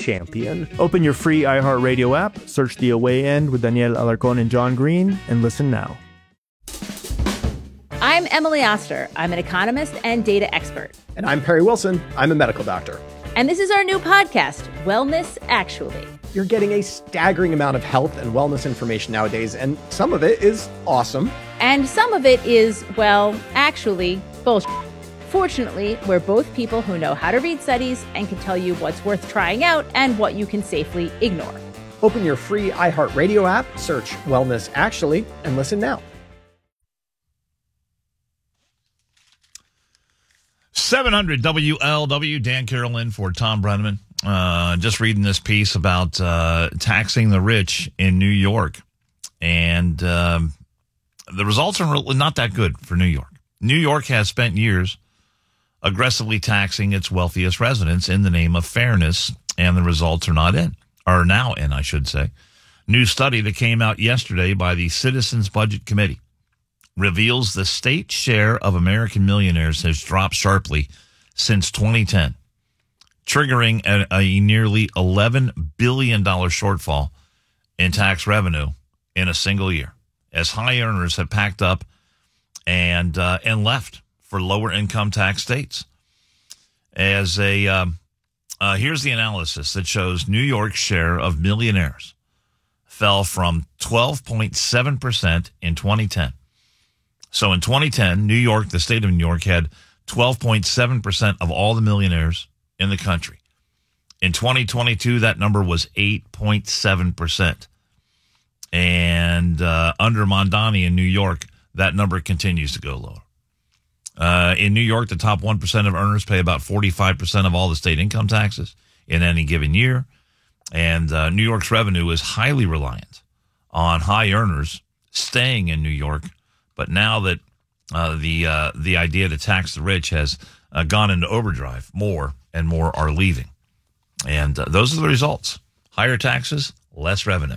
champion. Open your free iHeartRadio app, search The Away End with Danielle Alarcón and John Green, and listen now. I'm Emily Oster. I'm an economist and data expert. And I'm Perry Wilson. I'm a medical doctor. And this is our new podcast, Wellness Actually. You're getting a staggering amount of health and wellness information nowadays, and some of it is awesome. And some of it is, well, actually, bullshit. Fortunately, we're both people who know how to read studies and can tell you what's worth trying out and what you can safely ignore. Open your free iHeartRadio app, search Wellness Actually, and listen now. 700 WLW, Dan Carroll in for Tom Brenneman. Just reading this piece about taxing the rich in New York. And the results are really not that good for New York. New York has spent years aggressively taxing its wealthiest residents in the name of fairness, and the results are now in, I should say. New study that came out yesterday by the Citizens Budget Committee reveals the state share of American millionaires has dropped sharply since 2010, triggering a nearly $11 billion shortfall in tax revenue in a single year, as high earners have packed up and left for lower income tax states. Here's the analysis that shows New York's share of millionaires fell from 12.7% in 2010. So in 2010, New York, the state of New York, had 12.7% of all the millionaires in the country. In 2022, that number was 8.7%. And under Mondani in New York, that number continues to go lower. In New York, the top 1% of earners pay about 45% of all the state income taxes in any given year. And New York's revenue is highly reliant on high earners staying in New York. But now that the idea to tax the rich has gone into overdrive, more and more are leaving. And those are the results. Higher taxes, less revenue.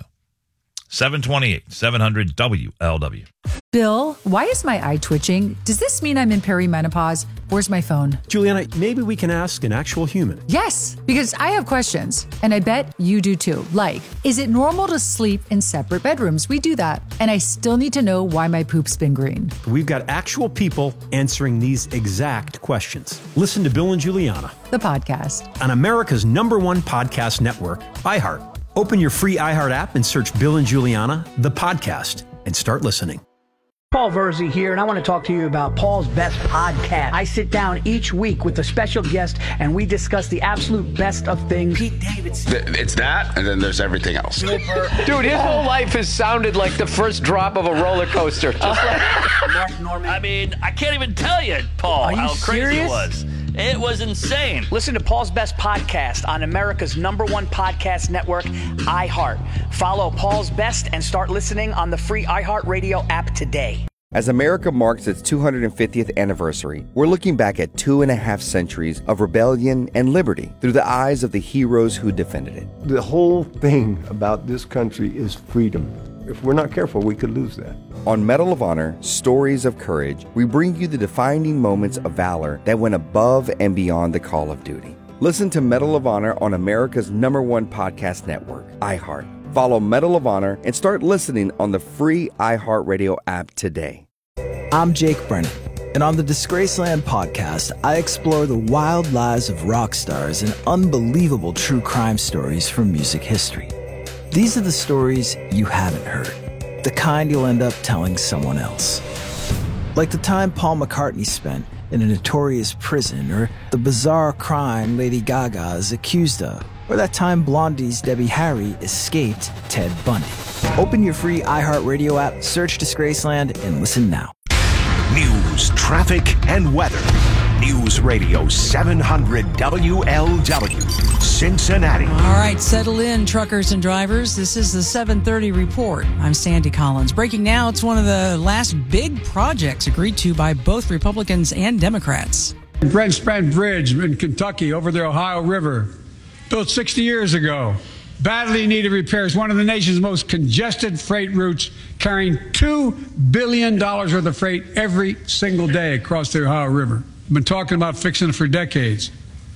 728, 700 WLW. Bill, why is my eye twitching? Does this mean I'm in perimenopause? Where's my phone? Juliana, maybe we can ask an actual human. Yes, because I have questions, and I bet you do too. Like, is it normal to sleep in separate bedrooms? We do that. And I still need to know why my poop's been green. We've got actual people answering these exact questions. Listen to Bill and Juliana, the podcast, on America's #1 podcast network, iHeart. Open your free iHeart app and search Bill and Juliana, the podcast, and start listening. Paul Verzi here, and I want to talk to you about Paul's Best Podcast. I sit down each week with a special guest, and we discuss the absolute best of things. Pete Davidson. It's that, and then there's everything else. Dude, his whole life has sounded like the first drop of a roller coaster. Just like Mark Norman. I mean, I can't even tell you, Paul, how crazy it was. It was insane. Listen to Paul's Best Podcast on America's #1 podcast network, iHeart. Follow Paul's Best and start listening on the free iHeartRadio app today. As America marks its 250th anniversary, we're looking back at 2.5 centuries of rebellion and liberty through the eyes of the heroes who defended it. The whole thing about this country is freedom. If we're not careful, we could lose that. On Medal of Honor, Stories of Courage, we bring you the defining moments of valor that went above and beyond the call of duty. Listen to Medal of Honor on America's #1 podcast network, iHeart. Follow Medal of Honor and start listening on the free iHeartRadio app today. I'm Jake Brennan, and on the Disgraceland podcast, I explore the wild lives of rock stars and unbelievable true crime stories from music history. These are the stories you haven't heard, the kind you'll end up telling someone else. Like the time Paul McCartney spent in a notorious prison, or the bizarre crime Lady Gaga is accused of, or that time Blondie's Debbie Harry escaped Ted Bundy. Open your free iHeartRadio app, search Disgraceland, and listen now. News, traffic, and weather. News Radio 700 WLW, Cincinnati. All right, settle in, truckers and drivers. This is the 7:30 report. I'm Sandy Collins. Breaking now, it's one of the last big projects agreed to by both Republicans and Democrats. Brent Spence Bridge in Kentucky over the Ohio River, built 60 years ago. Badly needed repairs. One of the nation's most congested freight routes, carrying $2 billion worth of freight every single day across the Ohio River. We've been talking about fixing it for decades.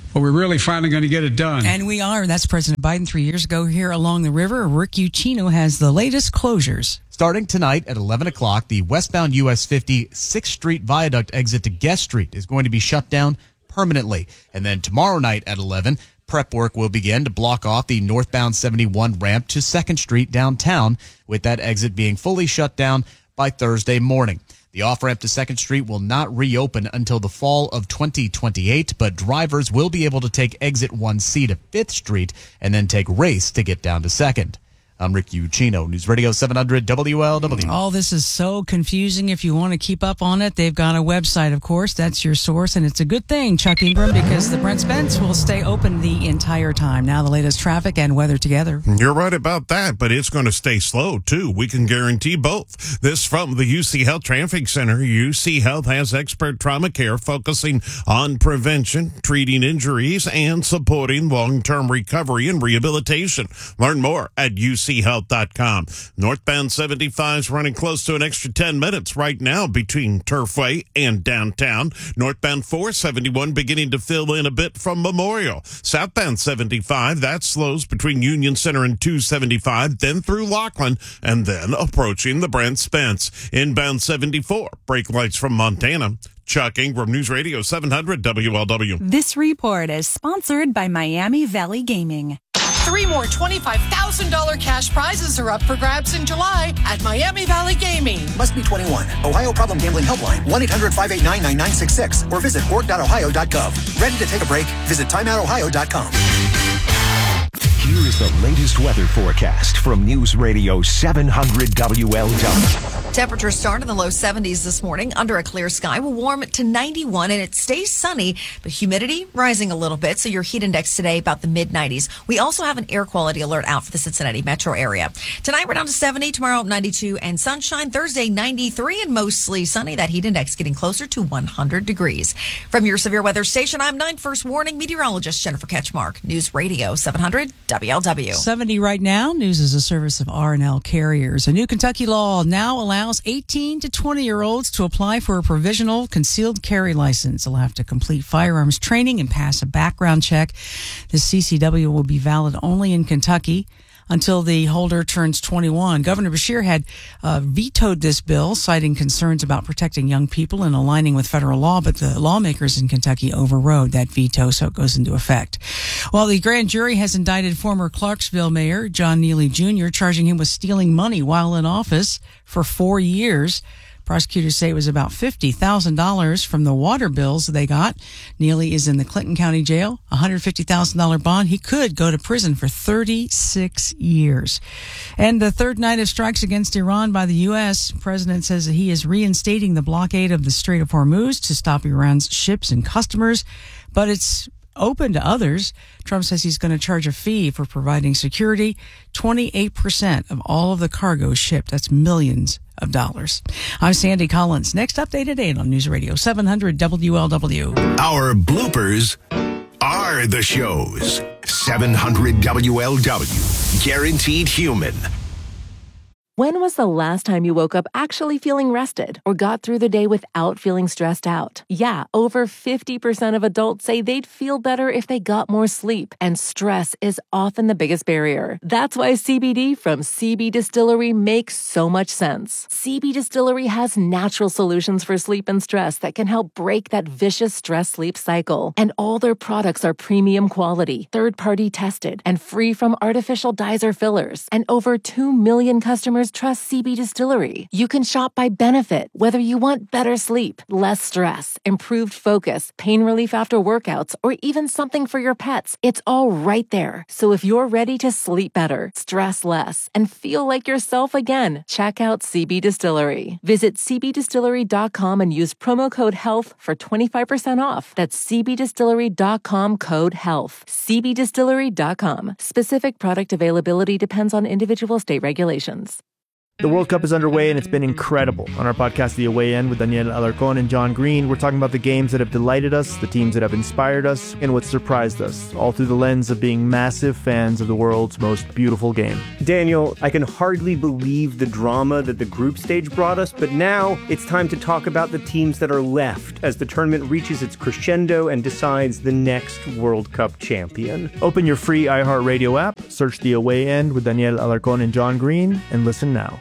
or we're really finally going to get it done. And we are. That's President Biden 3 years ago here along the river. Rick Ucchino has the latest closures. Starting tonight at 11 o'clock, the westbound US 50 6th Street Viaduct exit to Guest Street is going to be shut down permanently. And then tomorrow night at 11, prep work will begin to block off the northbound 71 ramp to 2nd Street downtown, with that exit being fully shut down by Thursday morning. The off-ramp to 2nd Street will not reopen until the fall of 2028, but drivers will be able to take exit 1C to 5th Street and then take race to get down to 2nd. I'm Rick Ucchino, News Radio 700 WLW. All this is so confusing. If you want to keep up on it, they've got a website, of course. That's your source, and it's a good thing, Chuck Ingram, because the Brent Spence will stay open the entire time. Now the latest traffic and weather together. You're right about that, but it's going to stay slow, too. We can guarantee both. This from the UC Health Traffic Center. UC Health has expert trauma care focusing on prevention, treating injuries, and supporting long-term recovery and rehabilitation. Learn more at UCHealth.com. Northbound 75 is running close to an extra 10 minutes right now between Turfway and downtown. Northbound 471 beginning to fill in a bit from Memorial. Southbound 75, that slows between Union Center and 275, then through Laughlin, and then approaching the Brent Spence. Inbound 74, brake lights from Montana. Chuck Ingram, News Radio 700 WLW. This report is sponsored by Miami Valley Gaming. 3 more $25,000 cash prizes are up for grabs in July at Miami Valley Gaming. Must be 21. Ohio Problem Gambling Helpline, 1-800-589-9966, or visit org.ohio.gov. Ready to take a break? Visit timeoutohio.com. Here is the latest weather forecast from News Radio 700 WLW. Temperatures start in the low 70s this morning. Under a clear sky will warm to 91, and it stays sunny, but humidity rising a little bit, so your heat index today about the mid-90s. We also have an air quality alert out for the Cincinnati metro area. Tonight we're down to 70, tomorrow 92, and sunshine. Thursday 93 and mostly sunny. That heat index getting closer to 100 degrees. From your severe weather station, I'm 9 First Warning meteorologist Jennifer Ketchmark. News Radio 700 WLW. 70 right now. News is a service of R&L Carriers. A new Kentucky law now allows 18 to 20-year-olds to apply for a provisional concealed carry license. They'll have to complete firearms training and pass a background check. The CCW will be valid only in Kentucky until the holder turns 21. Governor Beshear had vetoed this bill, citing concerns about protecting young people and aligning with federal law, but the lawmakers in Kentucky overrode that veto, so it goes into effect. Well, the grand jury has indicted former Clarksville Mayor John Neely Jr., charging him with stealing money while in office for 4 years. Prosecutors say it was about $50,000 from the water bills they got. Neely is in the Clinton County Jail, $150,000 bond. He could go to prison for 36 years. And the third night of strikes against Iran by the U.S., the president says that he is reinstating the blockade of the Strait of Hormuz to stop Iran's ships and customers, but it's open to others. Trump says he's going to charge a fee for providing security. 28% of all of the cargo shipped. That's millions of dollars. I'm Sandy Collins. Next update at 8 on News Radio 700 WLW. Our bloopers are the shows. 700 WLW. Guaranteed human. When was the last time you woke up actually feeling rested or got through the day without feeling stressed out? Yeah, over 50% of adults say they'd feel better if they got more sleep, and stress is often the biggest barrier. That's why CBD from CB Distillery makes so much sense. CB Distillery has natural solutions for sleep and stress that can help break that vicious stress-sleep cycle. And all their products are premium quality, third-party tested, and free from artificial dyes or fillers. And over 2 million customers trust CB Distillery. You can shop by benefit, whether you want better sleep, less stress, improved focus, pain relief after workouts, or even something for your pets. It's all right there. So if you're ready to sleep better, stress less, and feel like yourself again, check out CB Distillery. Visit cbdistillery.com and use promo code HEALTH for 25% off. That's cbdistillery.com code HEALTH. cbdistillery.com. Specific product availability depends on individual state regulations. The World Cup is underway, and it's been incredible. On our podcast, The Away End, with Daniel Alarcón and John Green, we're talking about the games that have delighted us, the teams that have inspired us, and what surprised us, all through the lens of being massive fans of the world's most beautiful game. Daniel, I can hardly believe the drama that the group stage brought us, but now it's time to talk about the teams that are left as the tournament reaches its crescendo and decides the next World Cup champion. Open your free iHeartRadio app, search The Away End with Daniel Alarcón and John Green, and listen now.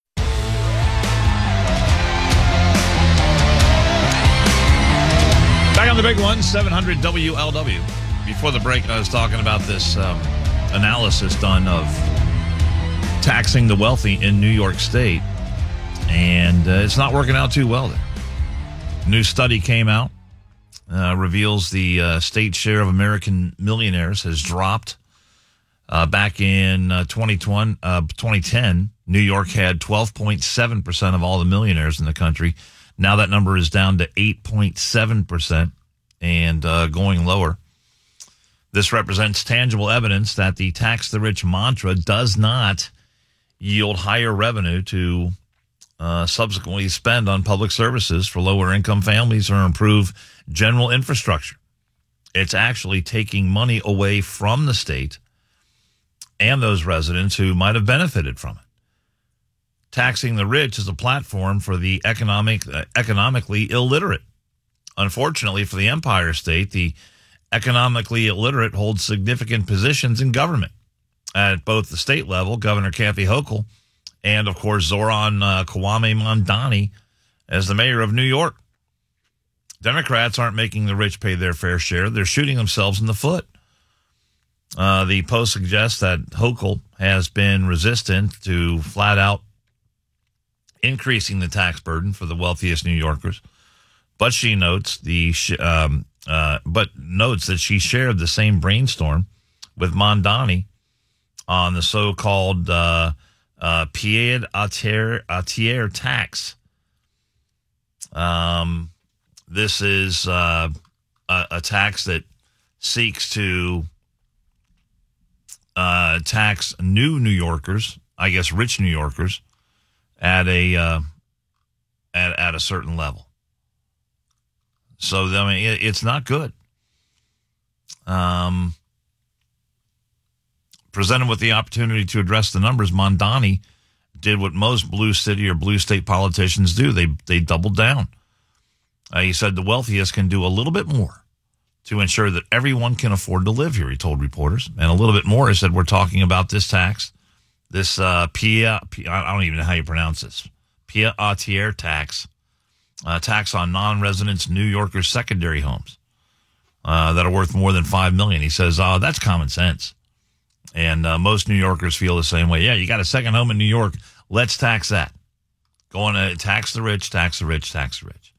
Back on the big one, 700 WLW. Before the break, I was talking about this analysis done of taxing the wealthy in New York State, and it's not working out too well there. New study came out, reveals the state share of American millionaires has dropped. Back in 2010, New York had 12.7% of all the millionaires in the country. Now that number is down to 8.7% and going lower. This represents tangible evidence that the tax the rich mantra does not yield higher revenue to subsequently spend on public services for lower income families or improve general infrastructure. It's actually taking money away from the state and those residents who might have benefited from it. Taxing the rich is a platform for the economically illiterate. Unfortunately for the Empire State, the economically illiterate hold significant positions in government at both the state level, Governor Kathy Hochul, and, of course, Zoran Kwame Mamdani as the mayor of New York. Democrats aren't making the rich pay their fair share. They're shooting themselves in the foot. The Post suggests that Hochul has been resistant to flat out increasing the tax burden for the wealthiest New Yorkers, but she notes that she shared the same brainstorm with Mamdani on the so-called pied à terre tax. This is a tax that seeks to tax new New Yorkers, I guess rich New Yorkers, at a certain level. So I mean, it's not good. Presented with the opportunity to address the numbers, Mamdani did what most blue city or blue state politicians do. They doubled down. He said the wealthiest can do a little bit more to ensure that everyone can afford to live here, he told reporters. And a little bit more, he said, we're talking about this tax, this I don't even know how you pronounce this, pied à terre tax, tax on non-residents New Yorkers' secondary homes that are worth more than $5 million. He says, that's common sense. And most New Yorkers feel the same way. Yeah, you got a second home in New York, let's tax that. Going to tax the rich, tax the rich, tax the rich.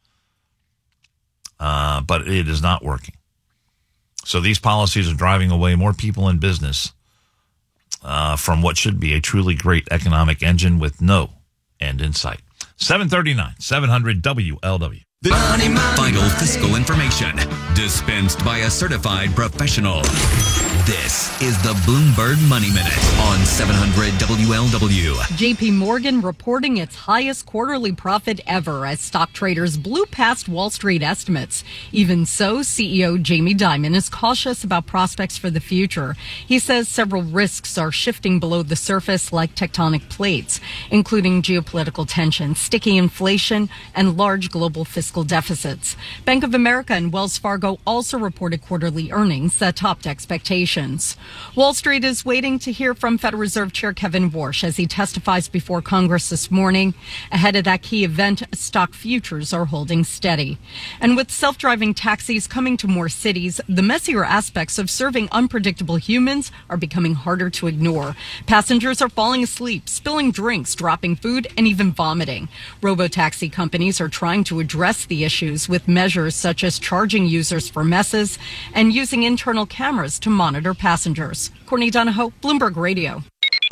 But it is not working. So these policies are driving away more people in business from what should be a truly great economic engine with no end in sight. 739, 700 WLW. Final fiscal information dispensed by a certified professional. This is the Bloomberg Money Minute on 700 WLW. JP Morgan reporting its highest quarterly profit ever as stock traders blew past Wall Street estimates. Even so, CEO Jamie Dimon is cautious about prospects for the future. He says several risks are shifting below the surface like tectonic plates, including geopolitical tension, sticky inflation, and large global fiscal deficits. Bank of America and Wells Fargo also reported quarterly earnings that topped expectations. Wall Street is waiting to hear from Federal Reserve Chair Kevin Warsh as he testifies before Congress this morning. Ahead of that key event, stock futures are holding steady. And with self-driving taxis coming to more cities, the messier aspects of serving unpredictable humans are becoming harder to ignore. Passengers are falling asleep, spilling drinks, dropping food, and even vomiting. Robo-taxi companies are trying to address the issues with measures such as charging users for messes and using internal cameras to monitor passengers. Courtney Donahoe, Bloomberg Radio.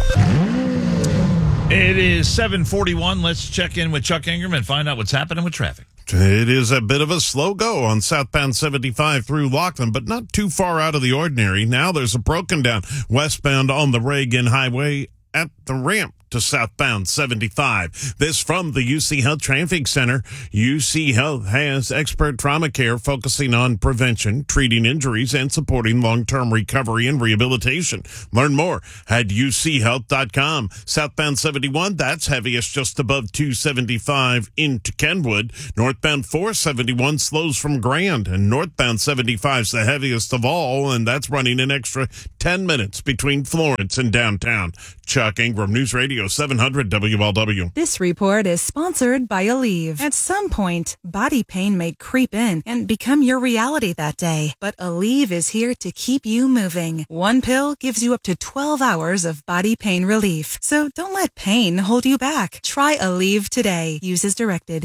It is 7:41. Let's check in with Chuck Ingram and find out what's happening with traffic. It is a bit of a slow go on southbound 75 through Laughlin, but not too far out of the ordinary. Now there's a broken down westbound on the Reagan Highway at the ramp to southbound 75. This from the UC Health Traffic Center. UC Health has expert trauma care focusing on prevention, treating injuries, and supporting long-term recovery and rehabilitation. Learn more at uchealth.com. Southbound 71, that's heaviest just above 275 into Kenwood. Northbound 471 slows from Grand, and northbound 75 is the heaviest of all, and that's running an extra 10 minutes between Florence and downtown. Chuck Ingram, News Radio 700 WLW. This report is sponsored by Aleve. At some point, body pain may creep in and become your reality that day. But Aleve is here to keep you moving. One pill gives you up to 12 hours of body pain relief. So don't let pain hold you back. Try Aleve today. Use as directed.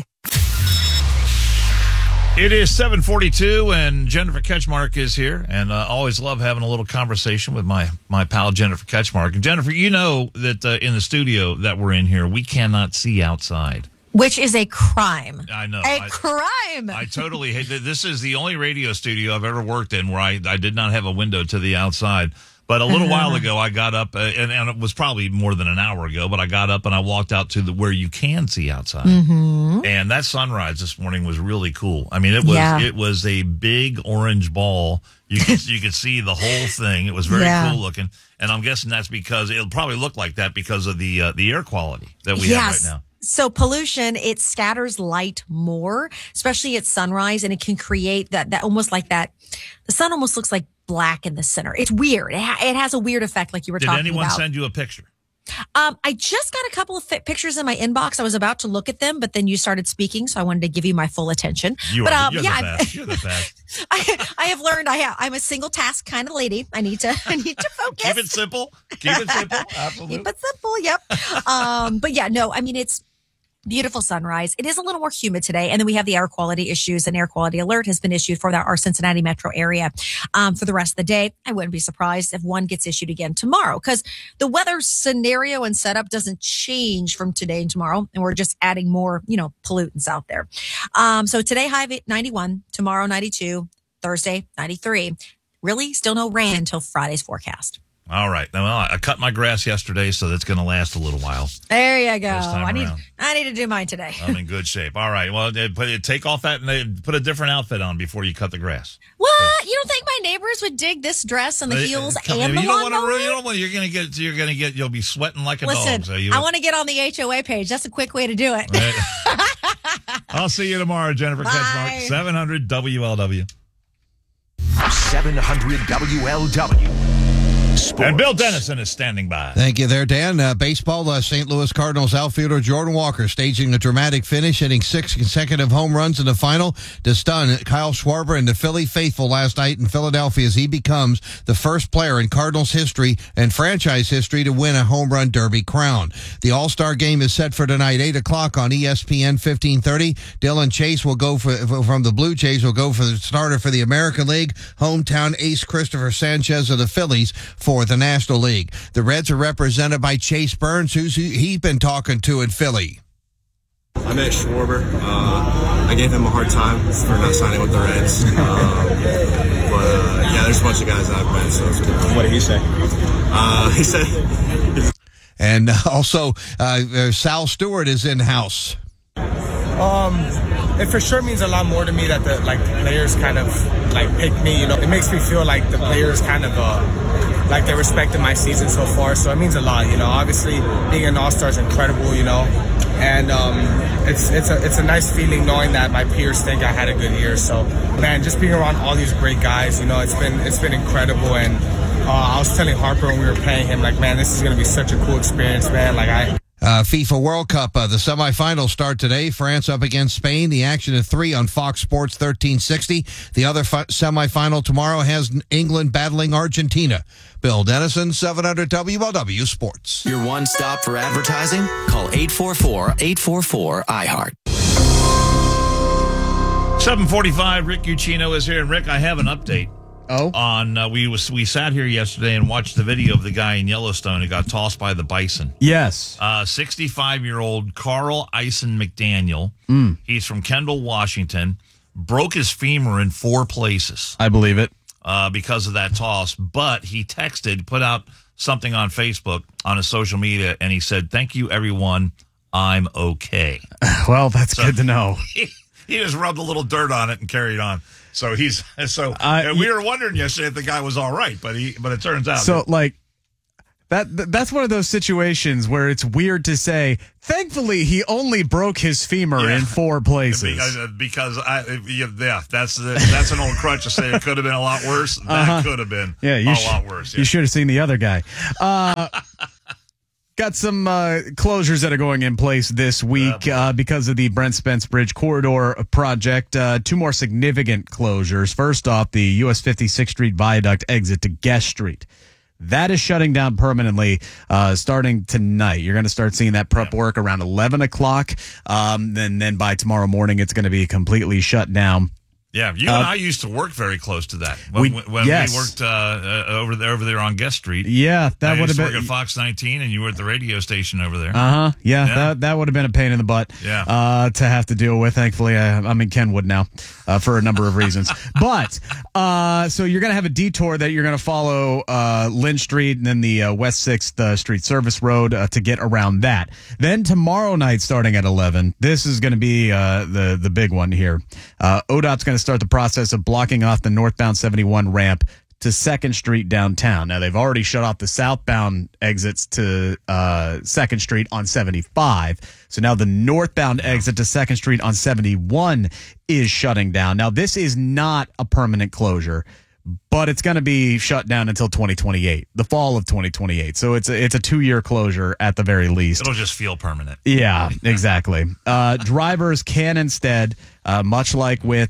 It is 7:42, and Jennifer Ketchmark is here, and always love having a little conversation with my pal Jennifer Ketchmark. And Jennifer, you know that in the studio that we're in here, we cannot see outside. Which is a crime. I know. A crime. I totally hate it. This is the only radio studio I've ever worked in where I did not have a window to the outside. But a little while ago, I got up, and it was probably more than an hour ago, but I got up and I walked out to where you can see outside. Mm-hmm. And that sunrise this morning was really cool. I mean, it was a big orange ball. You could see the whole thing. It was very cool looking. And I'm guessing that's because it'll probably look like that because of the air quality that we have right now. So pollution, it scatters light more, especially at sunrise, and it can create that almost like that. The sun almost looks like black in the center. It's weird. It has a weird effect, like you were talking about. Did anyone send you a picture? I just got a couple of pictures in my inbox. I was about to look at them, but then you started speaking, so I wanted to give you my full attention. You're the best. You're the best. I have learned. I'm a single task kind of lady. I need to focus. Keep it simple. Absolutely. Keep it simple. Yep. But yeah, no. I mean, it's beautiful sunrise. It is a little more humid today. And then we have the air quality issues. An air quality alert has been issued for our Cincinnati metro area for the rest of the day. I wouldn't be surprised if one gets issued again tomorrow because the weather scenario and setup doesn't change from today and tomorrow. And we're just adding more, pollutants out there. So today high 91, tomorrow 92, Thursday 93. Really still no rain until Friday's forecast. All right. Well, I cut my grass yesterday, so that's going to last a little while. There you go. I need to do mine today. I'm in good shape. All right. Well, take off that and put a different outfit on before you cut the grass. What? You don't think my neighbors would dig this dress and the heels and the lawnmower? You'll be sweating like a Listen, dog. I want to get on the HOA page. That's a quick way to do it. Right. I'll see you tomorrow, Jennifer Ketchmark. 700 WLW. 700 WLW. Sports. And Bill Dennison is standing by. Thank you there, Dan. Baseball, St. Louis Cardinals outfielder Jordan Walker staging a dramatic finish, hitting 6 consecutive home runs in the final to stun Kyle Schwarber and the Philly faithful last night in Philadelphia as he becomes the first player in Cardinals history and franchise history to win a home run derby crown. The All-Star game is set for tonight, 8 o'clock on ESPN 1530. Dylan Chase will go from the Blue Jays will go for the starter for the American League. Hometown ace Christopher Sanchez of the Phillies for the National League. The Reds are represented by Chase Burns, who's he's been talking to in Philly. I met Schwarber. I gave him a hard time for not signing with the Reds. But there's a bunch of guys I've met, so it's good. What did he say? He said... And also, Sal Stewart is in-house. It for sure means a lot more to me that the players kind of pick me. It makes me feel like the players kind of like they respected my season so far. So it means a lot. Obviously being an All-Star is incredible. And it's a nice feeling knowing that my peers think I had a good year. So man, just being around all these great guys, it's been incredible. And I was telling Harper when we were playing him, man, this is gonna be such a cool experience, man. FIFA World Cup, the semifinals start today. France up against Spain. The action at 3 on Fox Sports 1360. The other semifinal tomorrow has England battling Argentina. Bill Dennison, 700 WLW Sports. Your one stop for advertising? Call 844-844-IHEART. 7:45. Rick Ucchino is here. And Rick, I have an update. We sat here yesterday and watched the video of the guy in Yellowstone who got tossed by the bison. Yes. 65-year-old Carl Eisen McDaniel. He's from Kendall, Washington. Broke his femur in 4 places. I believe it. Because of that toss. But he put out something on Facebook, on his social media, and he said, "Thank you, everyone. I'm okay." Well, that's good to know. He just rubbed a little dirt on it and carried on. So we were wondering yesterday if the guy was all right, but it turns out. So that's one of those situations where it's weird to say, thankfully he only broke his femur in 4 places. Because that's an old crutch to say it could have been a lot worse. That could have been a lot worse. Yeah. You should have seen the other guy. Got some closures that are going in place this week because of the Brent Spence Bridge Corridor project. 2 more significant closures. First off, the US 56th Street Viaduct exit to Guest Street. That is shutting down permanently starting tonight. You're going to start seeing that prep work around 11 o'clock. Then by tomorrow morning, it's going to be completely shut down. Yeah, you and I used to work very close to that when we worked over there on Guest Street. Yeah, that would have been work at Fox 19, and you were at the radio station over there. Yeah. That would have been a pain in the butt. Yeah. To have to deal with. Thankfully, I'm in Kenwood now for a number of reasons. But so you're going to have a detour that you're going to follow Lynch Street and then the West 6th Street Service Road to get around that. Then tomorrow night, starting at 11, this is going to be the big one here. ODOT's going to start the process of blocking off the northbound 71 ramp to 2nd Street downtown. Now, they've already shut off the southbound exits to 2nd Street on 75. So now the northbound exit to 2nd Street on 71 is shutting down. Now, this is not a permanent closure, but it's going to be shut down until 2028, the fall of 2028. So it's a 2-year closure at the very least. It'll just feel permanent. Yeah, exactly. Drivers can instead, much like with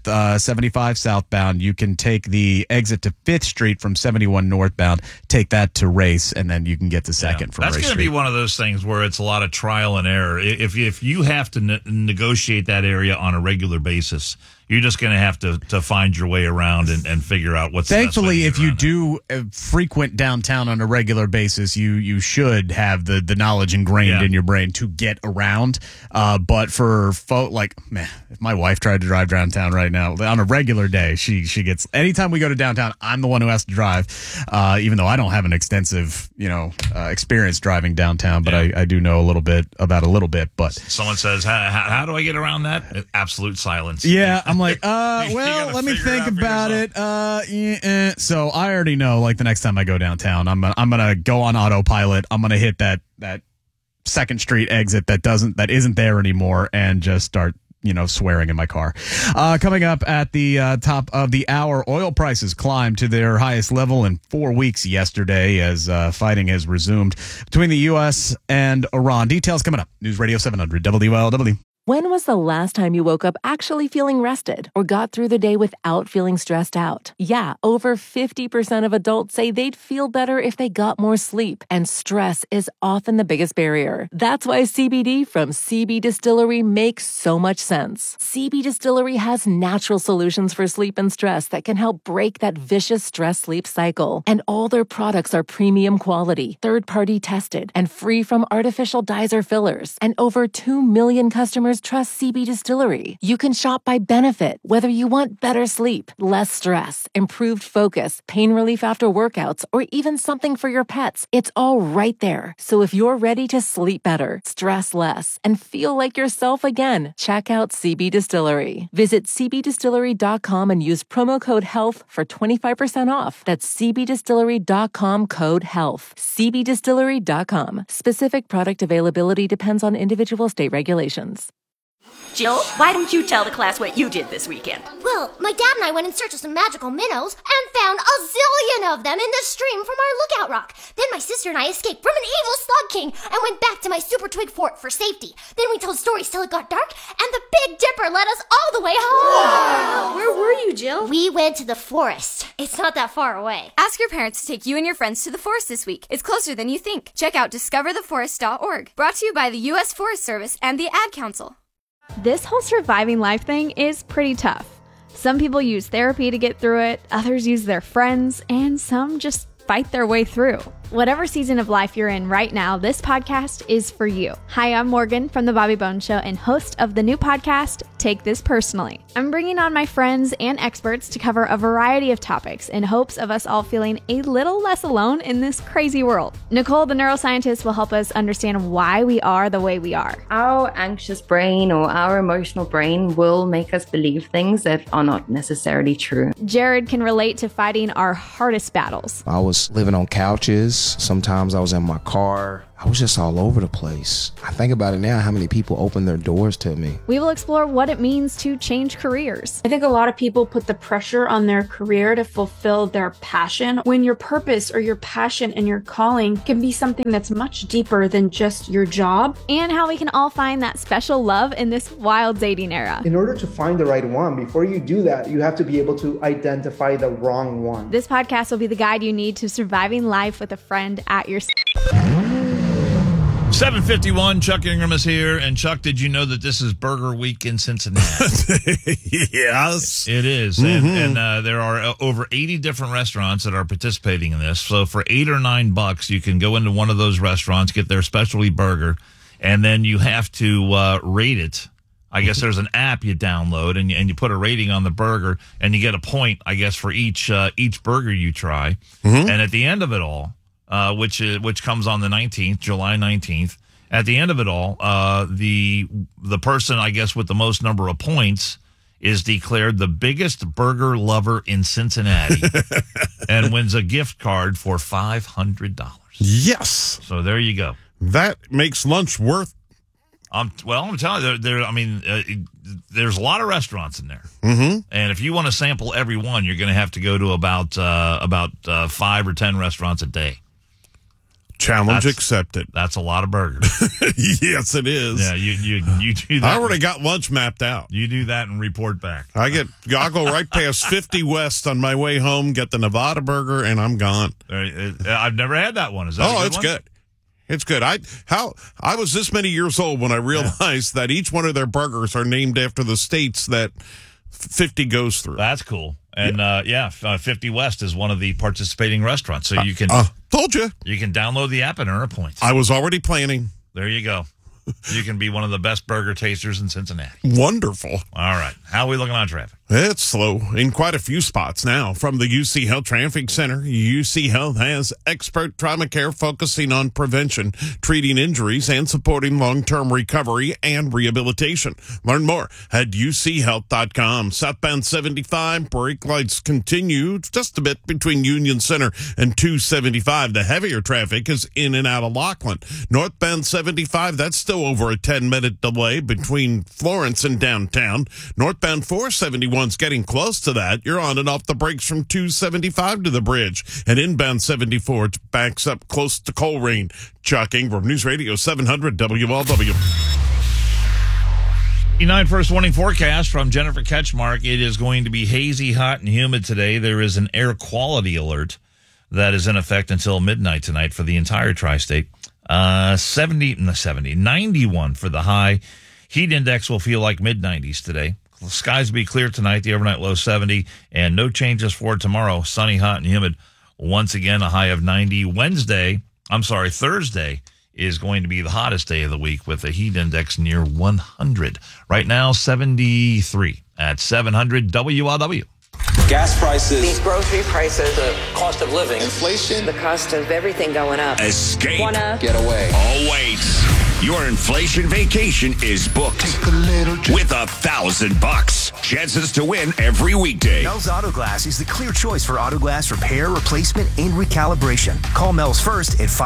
75 southbound, you can take the exit to 5th Street from 71 northbound, take that to Race, and then you can get to 2nd from Race. That's going to be one of those things where it's a lot of trial and error. If you have to negotiate that area on a regular basis, you're just going to have to find your way around and figure out what's Thankfully, the best way if you do frequent downtown on a regular basis, you should have the knowledge ingrained in your brain to get around. But for folk if my wife tried to drive downtown right now on a regular day, she gets, anytime we go to downtown, I'm the one who has to drive, even though I don't have an extensive, experience driving downtown, but I do know a little bit. But someone says, how do I get around that? Absolute silence. Yeah. I'm like, let me think about it. So I already know, the next time I go downtown, I'm gonna go on autopilot. I'm gonna hit that 2nd Street exit that isn't there anymore, and just start swearing in my car. Coming up at the top of the hour, oil prices climbed to their highest level in 4 weeks yesterday as fighting has resumed between the U.S. and Iran. Details coming up. News Radio 700 WLW. When was the last time you woke up actually feeling rested or got through the day without feeling stressed out? Yeah, over 50% of adults say they'd feel better if they got more sleep, and stress is often the biggest barrier. That's why CBD from CB Distillery makes so much sense. CB Distillery has natural solutions for sleep and stress that can help break that vicious stress-sleep cycle. And all their products are premium quality, third-party tested, and free from artificial dyes or fillers. And over 2 million customers trust CB Distillery. You can shop by benefit, whether you want better sleep, less stress, improved focus, pain relief after workouts, or even something for your pets. It's all right there. So if you're ready to sleep better, stress less, and feel like yourself again, check out CB Distillery. Visit cbdistillery.com and use promo code HEALTH for 25% off. That's cbdistillery.com code HEALTH. cbdistillery.com. Specific product availability depends on individual state regulations. Jill, why don't you tell the class what you did this weekend? Well, my dad and I went in search of some magical minnows and found a zillion of them in the stream from our lookout rock. Then my sister and I escaped from an evil slug king and went back to my super twig fort for safety. Then we told stories till it got dark, and the Big Dipper led us all the way home. Wow. Where were you, Jill? We went to the forest. It's not that far away. Ask your parents to take you and your friends to the forest this week. It's closer than you think. Check out discovertheforest.org. Brought to you by the U.S. Forest Service and the Ad Council. This whole surviving life thing is pretty tough. Some people use therapy to get through it, others use their friends, and some just fight their way through. Whatever season of life you're in right now, this podcast is for you. Hi, I'm Morgan from The Bobby Bones Show and host of the new podcast, Take This Personally. I'm bringing on my friends and experts to cover a variety of topics in hopes of us all feeling a little less alone in this crazy world. Nicole, the neuroscientist, will help us understand why we are the way we are. Our anxious brain or our emotional brain will make us believe things that are not necessarily true. Jared can relate to fighting our hardest battles. I was living on couches. Sometimes I was in my car. I was just all over the place. I think about it now, how many people opened their doors to me. We will explore what it means to change careers. I think a lot of people put the pressure on their career to fulfill their passion, when your purpose or your passion and your calling can be something that's much deeper than just your job. And how we can all find that special love in this wild dating era. In order to find the right one, before you do that, you have to be able to identify the wrong one. This podcast will be the guide you need to surviving life with a friend at your 7:51, Chuck Ingram is here. And Chuck, did you know that this is Burger Week in Cincinnati? Yes. It is. And there are over 80 different restaurants that are participating in this. So for $8 or $9, you can go into one of those restaurants, get their specialty burger, and then you have to rate it. I guess there's an app you download, and you put a rating on the burger, and you get a point, I guess, for each burger you try. And at the end of it all, which comes on the 19th, July 19th. At the end of it all, the person, I guess, with the most number of points is declared the biggest burger lover in Cincinnati and wins a gift card for $500. Yes. So there you go. That makes lunch worth. I'm telling you, there's a lot of restaurants in there. And if you want to sample every one, you're going to have to go to about 5 or 10 restaurants a day. Challenge accepted. That's a lot of burgers. Yes, it is. Yeah, you do that. I already got lunch mapped out. You do that and report back. I'll go right past 50 West on my way home, get the Nevada burger, and I'm gone. I've never had that one. Is that it's good. It's good. I was this many years old when I realized that each one of their burgers are named after the states that 50 goes through. That's cool. And 50 West is one of the participating restaurants. So you can told you. You can download the app and earn a point. I was already planning. There you go. You can be one of the best burger tasters in Cincinnati. Wonderful. All right. How are we looking on traffic? It's slow in quite a few spots now. From the UC Health Traffic Center, UC Health has expert trauma care focusing on prevention, treating injuries, and supporting long-term recovery and rehabilitation. Learn more at uchealth.com. Southbound 75, brake lights continue just a bit between Union Center and 275. The heavier traffic is in and out of Laughlin. Northbound 75, that's still over a 10-minute delay between Florence and downtown. Northbound 471 's getting close to that. You're on and off the brakes from 275 to the bridge. And inbound 74 backs up close to Coleraine. Chuck Ingram, News Radio 700 WLW. 9 first warning forecast from Jennifer Ketchmark. It is going to be hazy, hot, and humid today. There is an air quality alert that is in effect until midnight tonight for the entire tri-state. 91 for the high. Heat index will feel like mid-90s today. Skies will be clear tonight, the overnight low 70, and no changes for tomorrow. Sunny, hot, and humid. Once again, a high of 90. Thursday is going to be the hottest day of the week with a heat index near 100. Right now, 73 at 700 WLW. Gas prices, these grocery prices, the cost of living, inflation, the cost of everything going up. Escape. Get away. Oh, wait. Your inflation vacation is booked with $1,000. Chances to win every weekday. Mel's Auto Glass is the clear choice for auto glass repair, replacement, and recalibration. Call Mel's first at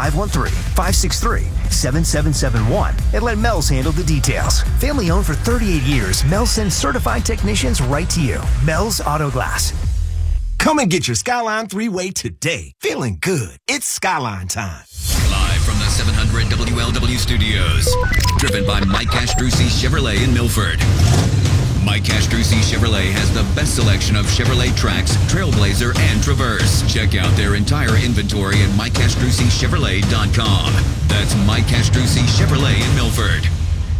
513-563-7771 and let Mel's handle the details. Family owned for 38 years, Mel sends certified technicians right to you. Mel's Auto Glass. Come and get your Skyline 3-Way today. Feeling good. It's Skyline time. Live from the 700 WLW studios. Driven by Mike Castrucci Chevrolet in Milford. Mike Castrucci Chevrolet has the best selection of Chevrolet Trax, Trailblazer, and Traverse. Check out their entire inventory at MikeCastrucciChevrolet.com. That's Mike Castrucci Chevrolet in Milford.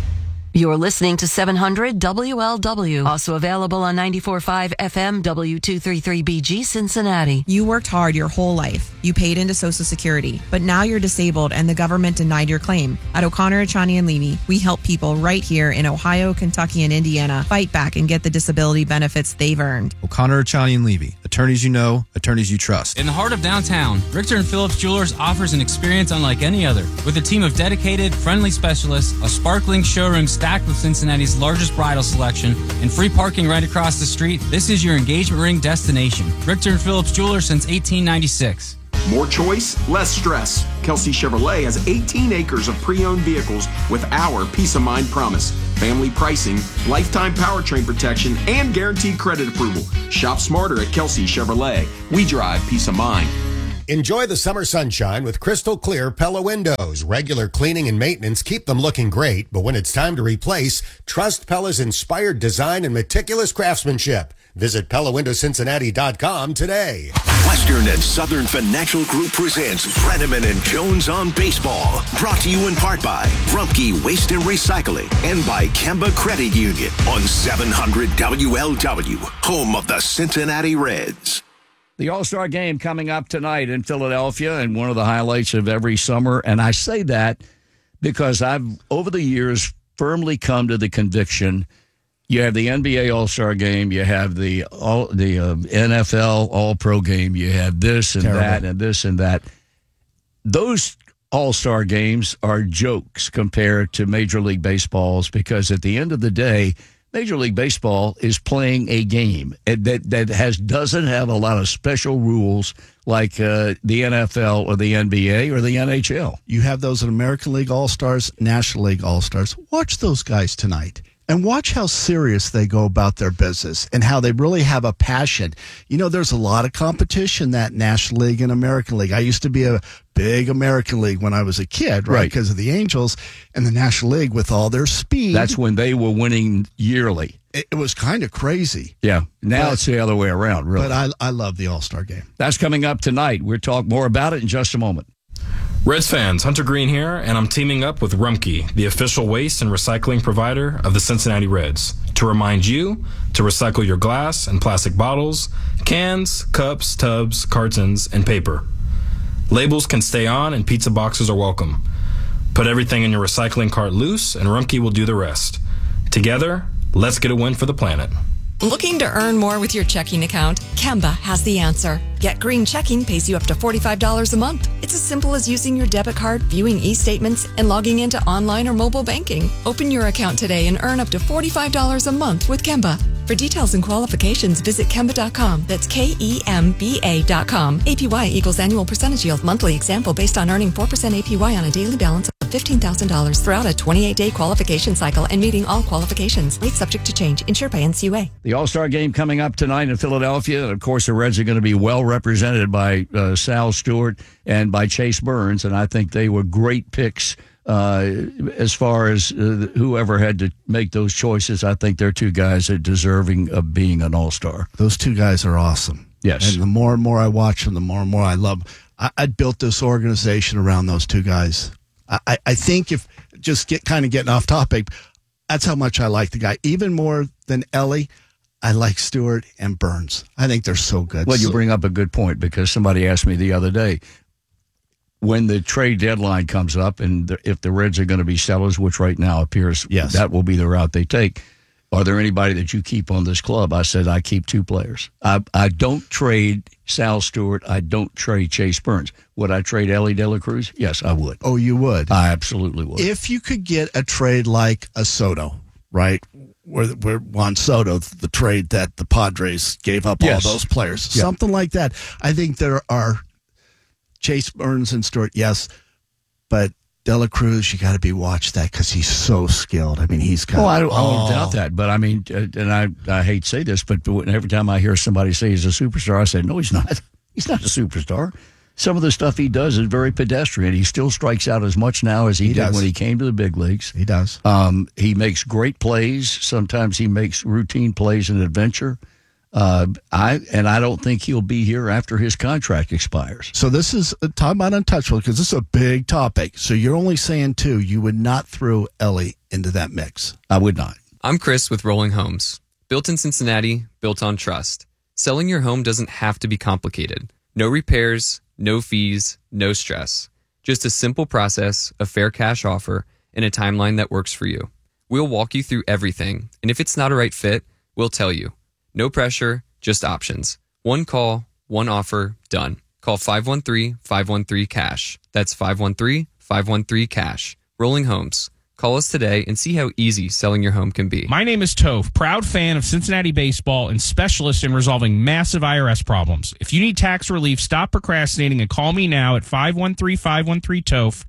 You're listening to 700 WLW, also available on 94.5 FM W233BG Cincinnati. You worked hard your whole life. You paid into Social Security, but now you're disabled and the government denied your claim. At O'Connor, Achani & Levy, we help people right here in Ohio, Kentucky, and Indiana fight back and get the disability benefits they've earned. O'Connor, Achani & Levy. Attorneys you know, attorneys you trust. In the heart of downtown, Richter & Phillips Jewelers offers an experience unlike any other. With a team of dedicated, friendly specialists, a sparkling showroom stacked with Cincinnati's largest bridal selection, and free parking right across the street, this is your engagement ring destination. Richter & Phillips Jewelers since 1896. More choice, less stress. Kelsey Chevrolet has 18 acres of pre-owned vehicles with our peace of mind promise. Family pricing, lifetime powertrain protection, and guaranteed credit approval. Shop smarter at Kelsey Chevrolet. We drive peace of mind. Enjoy the summer sunshine with crystal clear Pella windows. Regular cleaning and maintenance keep them looking great, but when it's time to replace, trust Pella's inspired design and meticulous craftsmanship. Visit PellaWindowsCincinnati.com today. Western and Southern Financial Group presents Brenneman and Jones on Baseball. Brought to you in part by Rumpke Waste and Recycling and by Kemba Credit Union on 700 WLW, home of the Cincinnati Reds. The All-Star Game coming up tonight in Philadelphia, and one of the highlights of every summer. And I say that because I've, over the years, firmly come to the conviction you have the NBA All-Star Game, you have the NFL All-Pro Game, you have this and that and this and that. Those All-Star Games are jokes compared to Major League Baseball's, because at the end of the day, Major League Baseball is playing a game that doesn't have a lot of special rules like the NFL or the NBA or the NHL. You have those American League All-Stars, National League All-Stars. Watch those guys tonight. And watch how serious they go about their business and how they really have a passion. You know, there's a lot of competition, that National League and American League. I used to be a big American League when I was a kid, right? Because of the Angels, and the National League with all their speed. That's when they were winning yearly. It was kind of crazy. Yeah. Now it's the other way around, really. But I love the All-Star Game. That's coming up tonight. We'll talk more about it in just a moment. Reds fans, Hunter Green here, and I'm teaming up with Rumpke, the official waste and recycling provider of the Cincinnati Reds, to remind you to recycle your glass and plastic bottles, cans, cups, tubs, cartons, and paper. Labels can stay on and pizza boxes are welcome. Put everything in your recycling cart loose and Rumpke will do the rest. Together, let's get a win for the planet. Looking to earn more with your checking account? Kemba has the answer. Get Green Checking pays you up to $45 a month. It's as simple as using your debit card, viewing e-statements, and logging into online or mobile banking. Open your account today and earn up to $45 a month with Kemba. For details and qualifications, visit Kemba.com. That's KEMBA.com. APY equals annual percentage yield. Monthly example based on earning 4% APY on a daily balance of $15,000 throughout a 28-day qualification cycle and meeting all qualifications. Rates subject to change. Insured by NCUA. The All-Star Game coming up tonight in Philadelphia. And, of course, the Reds are going to be well represented by Sal Stewart and by Chase Burns. And I think they were great picks as far as whoever had to make those choices. I think they're two guys that are deserving of being an All-Star. Those two guys are awesome. Yes. And the more and more I watch them, the more and more I love them. I built this organization around those two guys. I think if just getting off topic, that's how much I like the guy. Even more than Ellie, I like Stewart and Burns. I think they're so good. Well, you bring up a good point, because somebody asked me the other day, when the trade deadline comes up and if the Reds are going to be sellers, which right now appears that will be the route they take, are there anybody that you keep on this club? I said, I keep two players. I don't trade Sal Stewart. I don't trade Chase Burns. Would I trade Ellie De La Cruz? Yes, I would. Oh, you would? I absolutely would. If you could get a trade like a Soto, right? Where Juan Soto, the trade that the Padres gave up all those players. Yeah. Something like that. I think there are Chase Burns and Stewart, yes, but De La Cruz, you got to be watch that because he's so skilled. I mean, he's got. Oh, I don't doubt that. But I mean, and I hate to say this, but every time I hear somebody say he's a superstar, I say, no, he's not. He's not a superstar. Some of the stuff he does is very pedestrian. He still strikes out as much now as he did when he came to the big leagues. He does. He makes great plays. Sometimes he makes routine plays in adventure. I don't think he'll be here after his contract expires. So this is talking about untouchable, because this is a big topic. So you're only saying two. You would not throw Ellie into that mix. I would not. I'm Chris with Rolling Homes. Built in Cincinnati, built on trust. Selling your home doesn't have to be complicated. No repairs, no fees, no stress. Just a simple process, a fair cash offer, and a timeline that works for you. We'll walk you through everything, and if it's not a right fit, we'll tell you. No pressure, just options. One call, one offer, done. Call 513-513-CASH. That's 513-513-CASH. Rolling Homes. Call us today and see how easy selling your home can be. My name is Toph, proud fan of Cincinnati baseball and specialist in resolving massive IRS problems. If you need tax relief, stop procrastinating and call me now at 513-513-TOPH,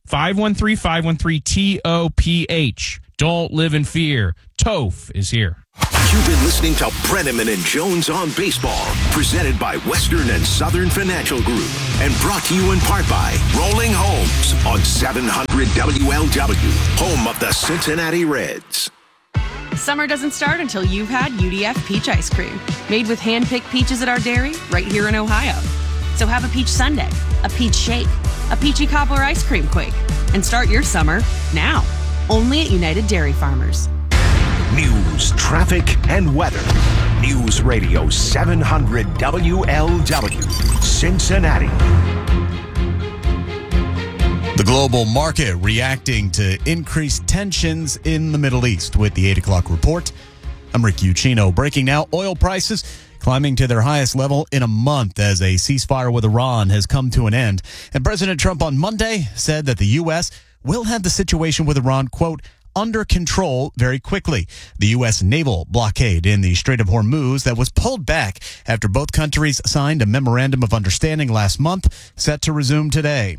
513-513-TOPH. Don't live in fear. Toph is here. You've been listening to Brenneman and Jones on Baseball, presented by Western and Southern Financial Group, and brought to you in part by Rolling Homes on 700 WLW, home of the Cincinnati Reds. Summer doesn't start until you've had UDF peach ice cream, made with hand-picked peaches at our dairy right here in Ohio. So have a peach sundae, a peach shake, a peachy cobbler ice cream quake, and start your summer now, only at United Dairy Farmers. News, traffic, and weather. News Radio 700 WLW, Cincinnati. The global market reacting to increased tensions in the Middle East with the 8 o'clock report. I'm Rick Uccino. Breaking now, oil prices climbing to their highest level in a month as a ceasefire with Iran has come to an end. And President Trump on Monday said that the U.S. will have the situation with Iran, quote, under control very quickly. The U.S. naval blockade in the Strait of Hormuz that was pulled back after both countries signed a memorandum of understanding last month, set to resume today.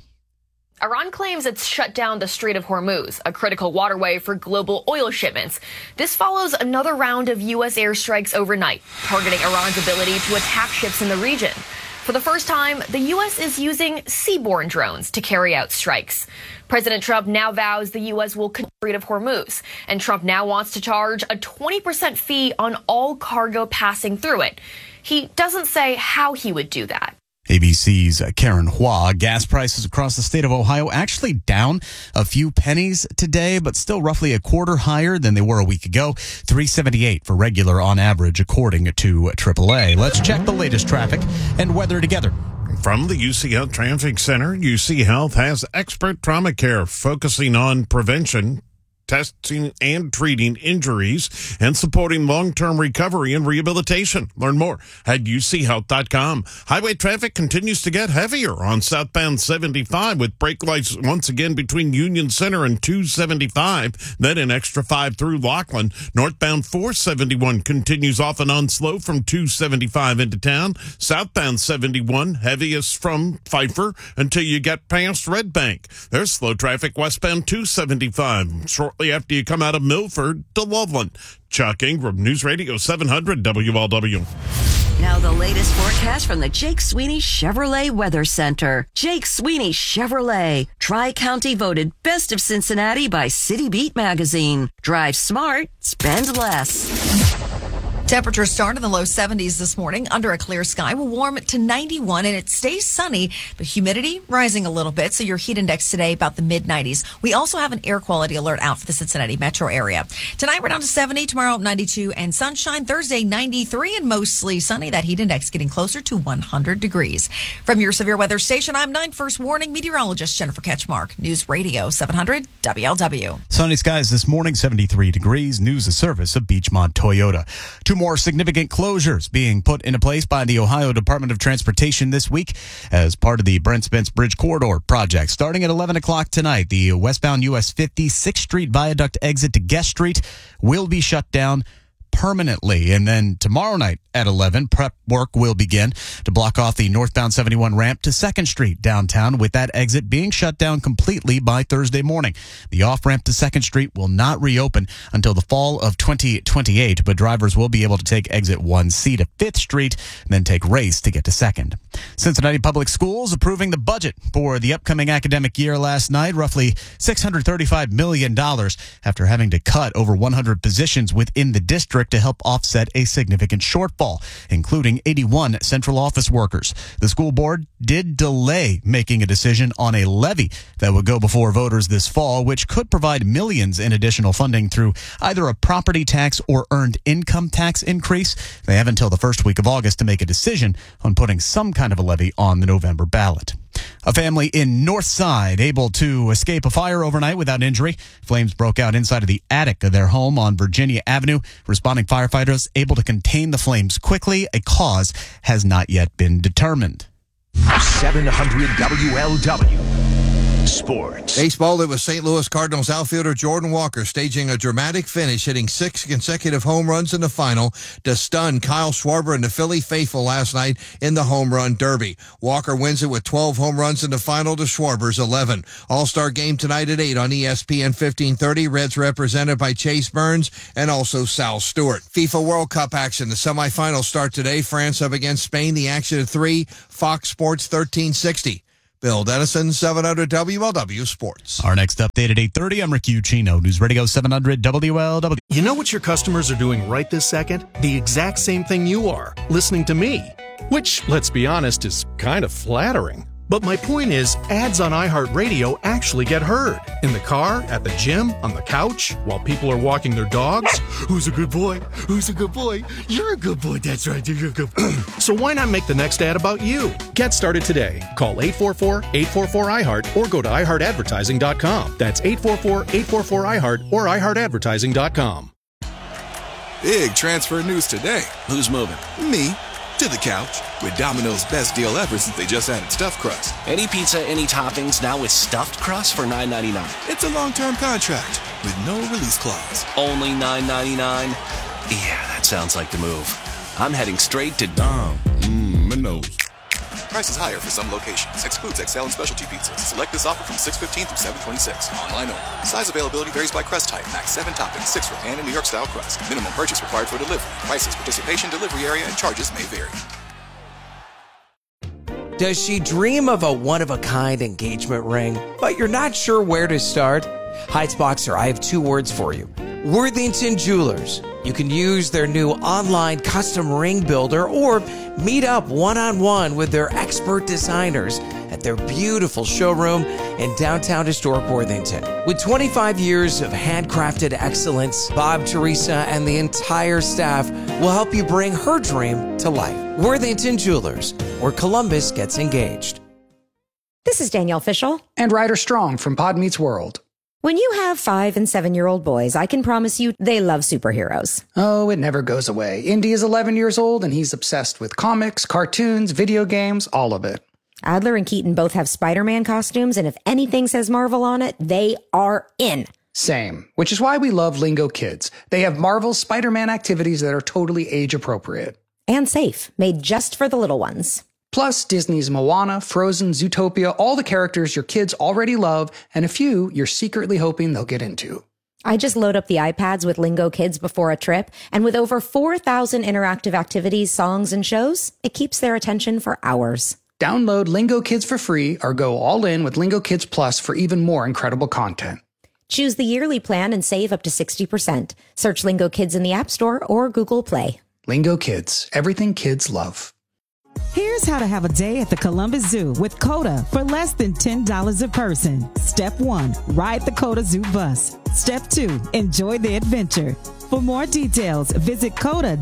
Iran claims it's shut down the Strait of Hormuz, a critical waterway for global oil shipments. This follows another round of U.S. airstrikes overnight, targeting Iran's ability to attack ships in the region. For the first time, the U.S. is using seaborne drones to carry out strikes. President Trump now vows the U.S. will control the Strait of Hormuz, and Trump now wants to charge a 20% fee on all cargo passing through it. He doesn't say how he would do that. ABC's Karen Hua. Gas prices across the state of Ohio actually down a few pennies today, but still roughly a quarter higher than they were a week ago. $3.78 for regular on average, according to AAA. Let's check the latest traffic and weather together. From the UC Health Traffic Center, UC Health has expert trauma care focusing on prevention, testing and treating injuries, and supporting long-term recovery and rehabilitation. Learn more at uchealth.com. Highway traffic continues to get heavier on southbound 75 with brake lights once again between Union Center and 275, then an extra 5 through Laughlin. Northbound 471 continues off and on slow from 275 into town. Southbound 71 heaviest from Pfeiffer until you get past Red Bank. There's slow traffic westbound 275 shortly after you come out of Milford to Loveland. Chuck Ingram, News Radio 700 WLW. Now the latest forecast from the Jake Sweeney Chevrolet Weather Center. Jake Sweeney Chevrolet, Tri-County voted Best of Cincinnati by City Beat magazine. Drive smart, spend less. Temperatures start in the low 70s this morning under a clear sky. Will warm to 91 and it stays sunny, but humidity rising a little bit. So your heat index today about the mid 90s. We also have an air quality alert out for the Cincinnati metro area. Tonight we're down to 70, tomorrow 92 and sunshine. Thursday 93 and mostly sunny. That heat index getting closer to 100 degrees. From your severe weather station, I'm 9 First Warning meteorologist Jennifer Ketchmark. News Radio 700 WLW. Sunny skies this morning, 73 degrees. News a service of Beechmont Toyota. Two more significant closures being put into place by the Ohio Department of Transportation this week as part of the Brent Spence Bridge Corridor project. Starting at 11 o'clock tonight, the westbound US 50 6th Street Viaduct exit to Guest Street will be shut down permanently. And then tomorrow night at 11, prep work will begin to block off the northbound 71 ramp to 2nd Street downtown, with that exit being shut down completely by Thursday morning. The off-ramp to 2nd Street will not reopen until the fall of 2028, but drivers will be able to take exit 1C to 5th Street and then take Race to get to 2nd. Cincinnati Public Schools approving the budget for the upcoming academic year last night, roughly $635 million, after having to cut over 100 positions within the district to help offset a significant shortfall, including 81 central office workers. The school board did delay making a decision on a levy that would go before voters this fall, which could provide millions in additional funding through either a property tax or earned income tax increase. They have until the first week of August to make a decision on putting some kind of a levy on the November ballot. A family in Northside able to escape a fire overnight without injury. Flames broke out inside of the attic of their home on Virginia Avenue. Responding firefighters able to contain the flames quickly. A cause has not yet been determined. 700 WLW. Sports. Baseball, it was St. Louis Cardinals outfielder Jordan Walker staging a dramatic finish, hitting 6 consecutive home runs in the final to stun Kyle Schwarber and the Philly faithful last night in the home run derby. Walker wins it with 12 home runs in the final to Schwarber's 11. All-Star game tonight at 8 on ESPN 1530. Reds represented by Chase Burns and also Sal Stewart. FIFA World Cup action. The semifinals start today. France up against Spain. The action at 3. Fox Sports 1360. Bill Dennison, 700 WLW Sports. Our next update at 8:30. I'm Rick Ucino, News Radio 700 WLW. You know what your customers are doing right this second? The exact same thing you are, listening to me. Which, let's be honest, is kind of flattering. But my point is, ads on iHeartRadio actually get heard. In the car, at the gym, on the couch, while people are walking their dogs. Who's a good boy? Who's a good boy? You're a good boy, that's right, you're a good boy. So why not make the next ad about you? Get started today. Call 844-844-iHeart or go to iHeartAdvertising.com. That's 844-844-iHeart or iHeartAdvertising.com. Big transfer news today. Who's moving? Me. To the couch with Domino's best deal ever since they just added stuffed crust. Any pizza, any toppings, now with stuffed crust for $9.99. It's a long-term contract with no release clause. Only $9.99? Yeah, that sounds like the move. I'm heading straight to Domino's. Prices higher for some locations. Excludes XL and specialty pizzas. Select this offer from 6/15 through 7/26. Online only. Size availability varies by crust type. Max 7 toppings, 6 for pan and New York style crust. Minimum purchase required for delivery. Prices, participation, delivery area, and charges may vary. Does she dream of a one-of-a-kind engagement ring, but you're not sure where to start? Heights Boxer, I have 2 words for you. Worthington Jewelers. You can use their new online custom ring builder or meet up one-on-one with their expert designers at their beautiful showroom in downtown historic Worthington. With 25 years of handcrafted excellence, Bob, Teresa, and the entire staff will help you bring her dream to life. Worthington Jewelers, where Columbus gets engaged. This is Danielle Fishel. And Ryder Strong from Pod Meets World. When you have 5- and 7-year-old boys, I can promise you they love superheroes. Oh, it never goes away. Indy is 11 years old, and he's obsessed with comics, cartoons, video games, all of it. Adler and Keaton both have Spider-Man costumes, and if anything says Marvel on it, they are in. Same, which is why we love Lingo Kids. They have Marvel's Spider-Man activities that are totally age-appropriate. And safe, made just for the little ones. Plus, Disney's Moana, Frozen, Zootopia, all the characters your kids already love, and a few you're secretly hoping they'll get into. I just load up the iPads with Lingo Kids before a trip, and with over 4,000 interactive activities, songs, and shows, it keeps their attention for hours. Download Lingo Kids for free or go all in with Lingo Kids Plus for even more incredible content. Choose the yearly plan and save up to 60%. Search Lingo Kids in the App Store or Google Play. Lingo Kids, everything kids love. Here's how to have a day at the Columbus Zoo with COTA for less than $10 a person. Step 1, ride the COTA Zoo bus. Step 2, enjoy the adventure. For more details, visit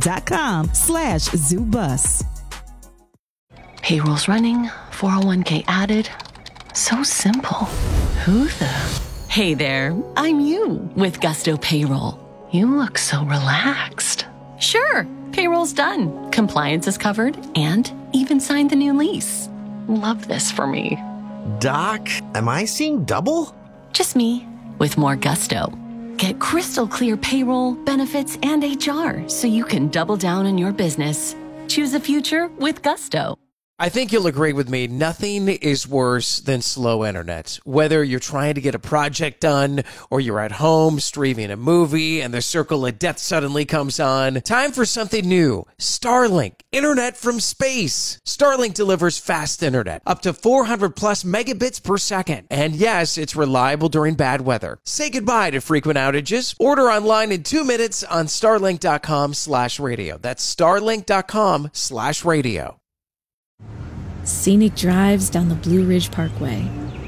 COTA.com/zoobus. Payroll's running, 401k added. So simple. Who the? Hey there, I'm you with Gusto Payroll. You look so relaxed. Sure, payroll's done. Compliance is covered and even signed the new lease. Love this for me. Doc, am I seeing double? Just me with more gusto. Get crystal clear payroll, benefits, and HR so you can double down on your business. Choose a future with Gusto. I think you'll agree with me. Nothing is worse than slow internet. Whether you're trying to get a project done or you're at home streaming a movie and the circle of death suddenly comes on. Time for something new. Starlink. Internet from space. Starlink delivers fast internet. Up to 400 plus megabits per second. And yes, it's reliable during bad weather. Say goodbye to frequent outages. Order online in 2 minutes on starlink.com/radio. That's starlink.com/radio. Scenic drives down the Blue Ridge Parkway,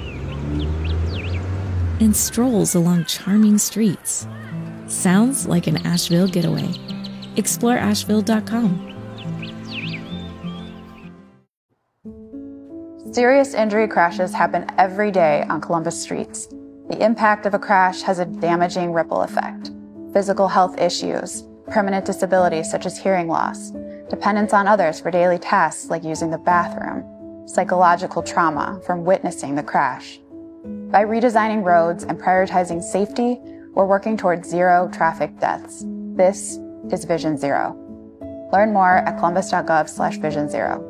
and strolls along charming streets. Sounds like an Asheville getaway. Explore Asheville.com. Serious injury crashes happen every day on Columbus streets. The impact of a crash has a damaging ripple effect. Physical health issues, permanent disabilities such as hearing loss, dependence on others for daily tasks like using the bathroom, psychological trauma from witnessing the crash. By redesigning roads and prioritizing safety, we're working towards zero traffic deaths. This is Vision Zero. Learn more at columbus.gov/Vision Zero.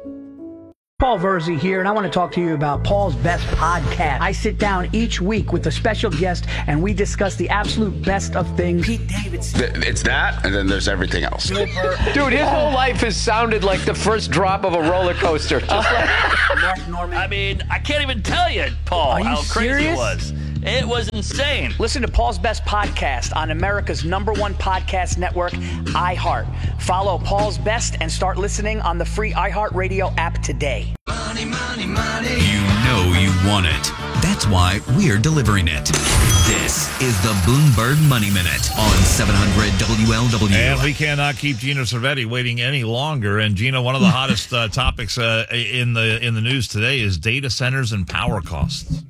Paul Verzi here, and I want to talk to you about Paul's Best Podcast. I sit down each week with a special guest, and we discuss the absolute best of things. Pete Davidson. It's that, and then there's everything else. Dude, his whole life has sounded like the first drop of a roller coaster. Mark Norman. I mean, I can't even tell you, Paul, how crazy it was. It was insane. Listen to Paul's Best Podcast on America's #1 podcast network, iHeart. Follow Paul's Best and start listening on the free iHeartRadio app today. Money, money, money. You know you want it. That's why we're delivering it. This is the Bloomberg Money Minute on 700 WLW. And we cannot keep Gina Cervetti waiting any longer. And Gina, one of the hottest topics in the news today is data centers and power costs.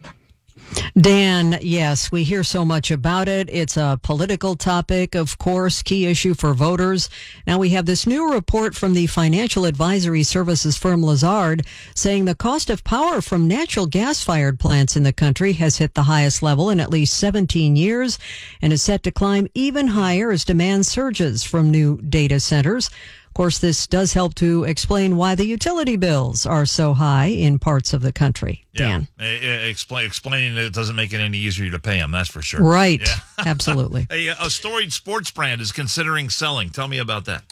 Dan, yes, we hear so much about it. It's a political topic, of course, key issue for voters. Now we have this new report from the financial advisory services firm Lazard saying the cost of power from natural gas-fired plants in the country has hit the highest level in at least 17 years and is set to climb even higher as demand surges from new data centers. Of course, this does help to explain why the utility bills are so high in parts of the country. Dan. Explaining it doesn't make it any easier to pay them, that's for sure. Right. Yeah. Absolutely. A storied sports brand is considering selling. Tell me about that.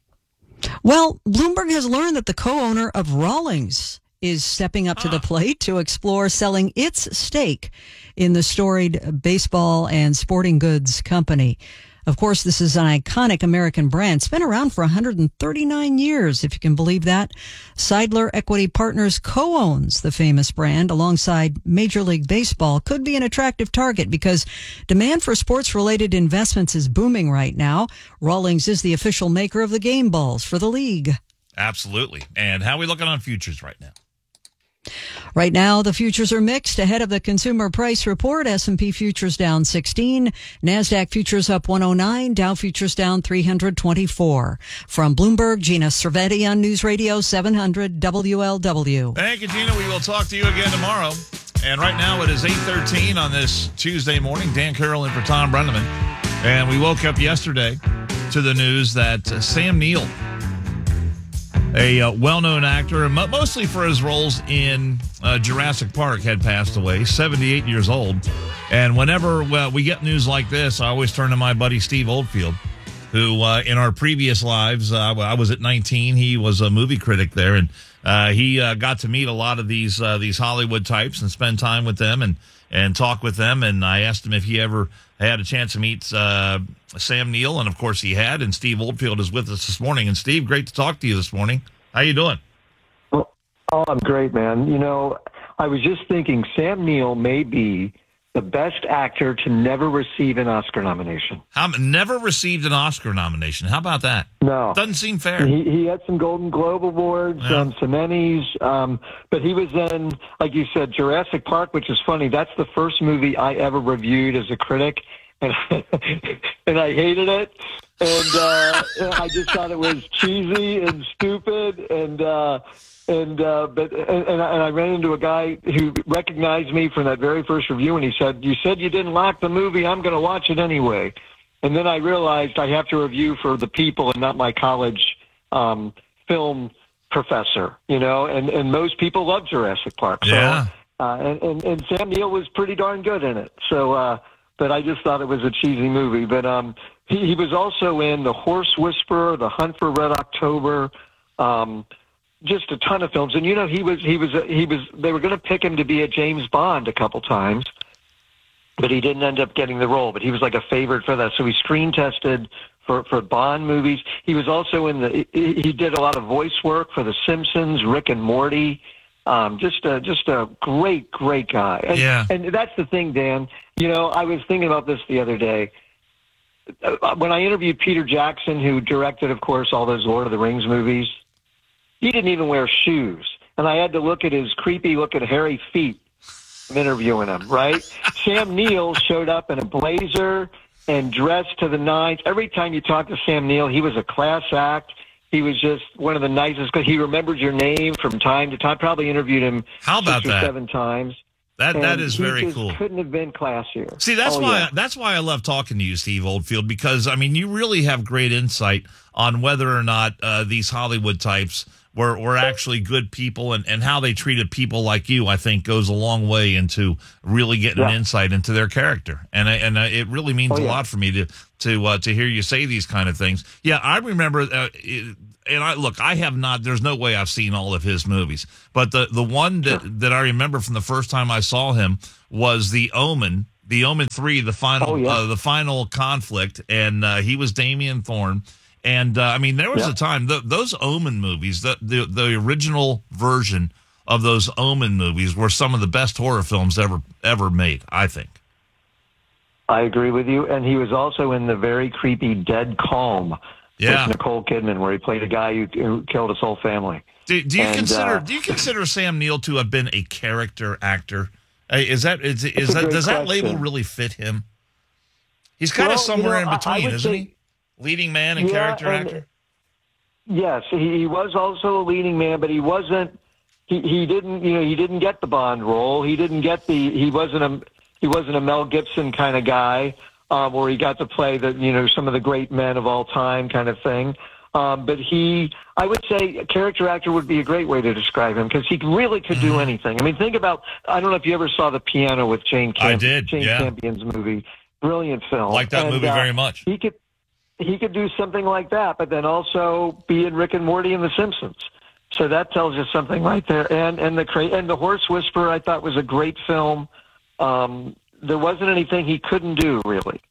Well, Bloomberg has learned that the co-owner of Rawlings is stepping up to the plate to explore selling its stake in the storied baseball and sporting goods company. Of course, this is an iconic American brand. It's been around for 139 years, if you can believe that. Seidler Equity Partners co-owns the famous brand alongside Major League Baseball. Could be an attractive target because demand for sports-related investments is booming right now. Rawlings is the official maker of the game balls for the league. Absolutely. And how are we looking on futures right now? Right now, the futures are mixed ahead of the consumer price report. S&P futures down 16, NASDAQ futures up 109, Dow futures down 324. From Bloomberg, Gina Cervetti on News Radio 700 WLW. Thank you, Gina. We will talk to you again tomorrow. And right now it is 8:13 on this Tuesday morning. Dan Carroll in for Tom Brenneman. And we woke up yesterday to the news that Sam Neill, a well-known actor, mostly for his roles in Jurassic Park, had passed away, 78 years old. And whenever we get news like this, I always turn to my buddy Steve Oldfield, who in our previous lives, I was at 19, he was a movie critic there, and he got to meet a lot of these Hollywood types and spend time with them and talk with them. And I asked him if he ever had a chance to meet Sam Neill, and of course he had. And Steve Oldfield is with us this morning. And Steve, great to talk to you this morning. How you doing? Oh, I'm great, man. You know, I was just thinking Sam Neill may be the best actor to never receive an Oscar nomination. Never received an Oscar nomination. How about that? No. Doesn't seem fair. He had some Golden Globe Awards, some Emmys, but he was in, like you said, Jurassic Park, which is funny. That's the first movie I ever reviewed as a critic, and I hated it. And I just thought it was cheesy and stupid, and I ran into a guy who recognized me from that very first review, and he said, "You said you didn't like the movie. I'm going to watch it anyway." And then I realized I have to review for the people and not my college film professor, and most people love Jurassic Park. So, yeah. And Sam Neill was pretty darn good in it. So, but I just thought it was a cheesy movie. But he was also in The Horse Whisperer, The Hunt for Red October, just a ton of films. And he was. They were going to pick him to be a James Bond a couple times, but he didn't end up getting the role. But he was like a favorite for that. So he screen tested for Bond movies. He was also he did a lot of voice work for The Simpsons, Rick and Morty. Just a great guy. And that's the thing, Dan. I was thinking about this the other day. When I interviewed Peter Jackson, who directed, of course, all those Lord of the Rings movies, he didn't even wear shoes. And I had to look at his creepy-looking hairy feet interviewing him, right? Sam Neill showed up in a blazer and dressed to the nines. Every time you talk to Sam Neill, he was a class act. He was just one of the nicest, because he remembered your name from time to time. Probably interviewed him 6 or 7 times. That is very cool. Couldn't have been classier. See, that's why I love talking to you, Steve Oldfield, because you really have great insight on whether or not these Hollywood types were actually good people, and how they treated people like you, I think, goes a long way into really getting an insight into their character. And it really means a lot for me to hear you say these kind of things. Yeah, I remember, I have not, there's no way I've seen all of his movies, but the one that I remember from the first time I saw him was The Omen 3, the final conflict, and he was Damien Thorne. And there was a time those Omen movies, the original version of those Omen movies, were some of the best horror films ever made, I think. I agree with you. And he was also in the very creepy Dead Calm with Nicole Kidman, where he played a guy who killed his whole family. Do you consider Sam Neill to have been a character actor? Does that label really fit him? He's kind of somewhere in between, isn't he? Leading man and character actor? Yes, he was also a leading man, but he wasn't. He didn't get the Bond role. He didn't get he wasn't a Mel Gibson kind of guy, where he got to play some of the great men of all time kind of thing. But I would say a character actor would be a great way to describe him, because he really could do anything. Think about, I don't know if you ever saw The Piano with Jane Campion. I did. Jane Campion's movie. Brilliant film. Like that movie very much. He could do something like that, but then also be in Rick and Morty and The Simpsons. So that tells you something right there. And The Horse Whisperer, I thought, was a great film. There wasn't anything he couldn't do, really.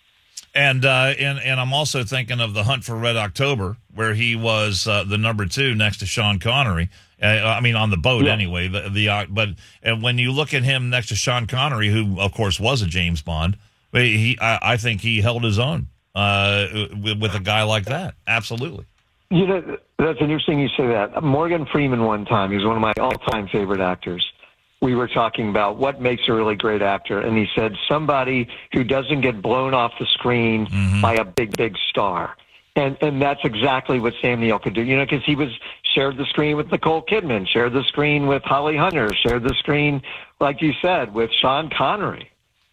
And I'm also thinking of The Hunt for Red October, where he was the number 2 next to Sean Connery. On the boat anyway. But when you look at him next to Sean Connery, who of course was a James Bond, I think he held his own. With a guy like that. Absolutely. That's interesting you say that. Morgan Freeman one time, he's one of my all-time favorite actors. We were talking about what makes a really great actor, and he said somebody who doesn't get blown off the screen by a big star. And that's exactly what Sam Neill could do, because he shared the screen with Nicole Kidman, shared the screen with Holly Hunter, shared the screen, like you said, with Sean Connery.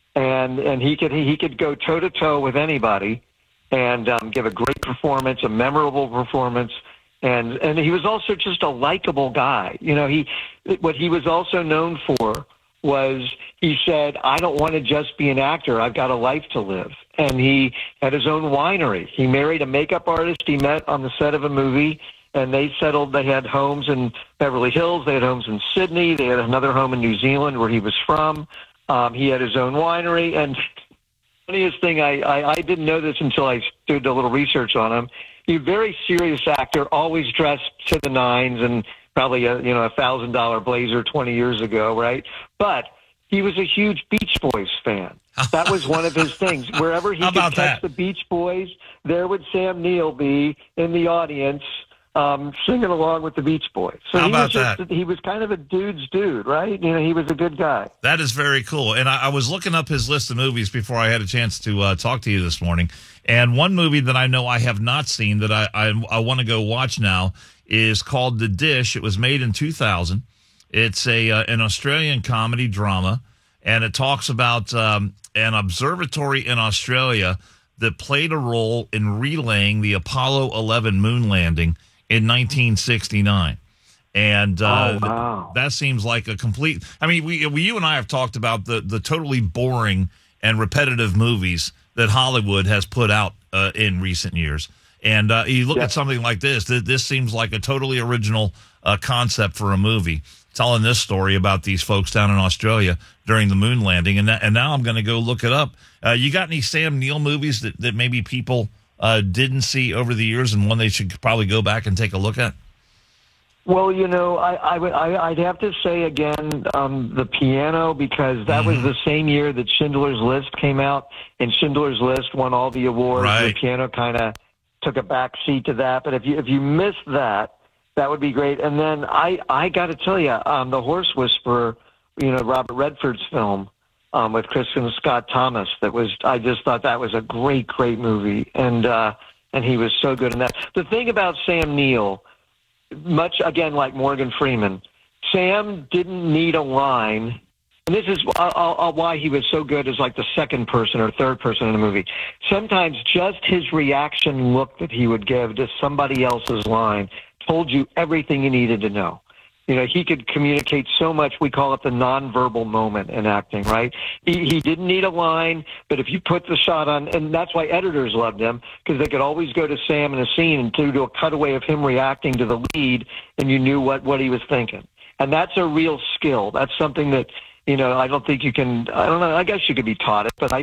And he could go toe-to-toe with anybody and give a great performance, a memorable performance, and he was also just a likable guy. What he was also known for was, he said, I don't want to just be an actor, I've got a life to live. And he had his own winery. He married a makeup artist he met on the set of a movie, and they had homes in Beverly Hills, they had homes in Sydney, they had another home in New Zealand where he was from. He had his own winery, and funniest thing, I didn't know this until I did a little research on him. He's a very serious actor, always dressed to the nines, and probably a $1,000 blazer 20 years ago, right? But he was a huge Beach Boys fan. That was one of his things. Wherever he could catch the Beach Boys, there would Sam Neill be in the audience, singing along with the Beach Boys. So he was kind of a dude's dude, right? He was a good guy. That is very cool. And I was looking up his list of movies before I had a chance to talk to you this morning. And one movie that I know I have not seen that I want to go watch now is called The Dish. It was made in 2000. It's an Australian comedy drama, and it talks about an observatory in Australia that played a role in relaying the Apollo 11 moon landing in 1969. And wow. that seems like a complete. I mean, you and I have talked about the totally boring and repetitive movies that Hollywood has put out in recent years. And you look at something like this. This seems like a totally original concept for a movie, telling this story about these folks down in Australia during the moon landing. And now I'm going to go look it up. You got any Sam Neill movies that maybe people didn't see over the years, and one they should probably go back and take a look at? Well, I'd have to say again, The Piano, because that was the same year that Schindler's List came out, and Schindler's List won all the awards. Right. The Piano kind of took a back seat to that. But if you missed that would be great. And then I got to tell you, The Horse Whisperer, Robert Redford's film with Kristen Scott Thomas. I just thought that was a great movie, and he was so good in that. The thing about Sam Neill, much again like Morgan Freeman, Sam didn't need a line, and this is why he was so good as like the second person or third person in the movie. Sometimes just his reaction look that he would give to somebody else's line told you everything you needed to know. He could communicate so much. We call it the nonverbal moment in acting, right? He didn't need a line, but if you put the shot on, and that's why editors loved him, because they could always go to Sam in a scene and do a cutaway of him reacting to the lead, and you knew what he was thinking. And that's a real skill. That's something that, I don't think you can, I don't know, I guess you could be taught it, but I